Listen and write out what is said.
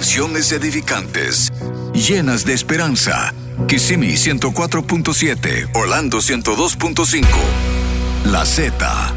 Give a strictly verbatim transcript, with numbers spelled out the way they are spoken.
canciones edificantes, llenas de esperanza. Kissimmee ciento cuatro punto siete, Orlando ciento dos punto cinco. La Z